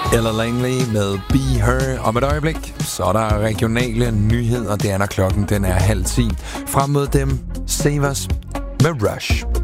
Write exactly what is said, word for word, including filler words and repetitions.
Ella Langley med Be Her. Om et øjeblik, så er der regionale nyheder. Det er, når klokken den er halv ti. Frem mod dem, Save Us med Rush.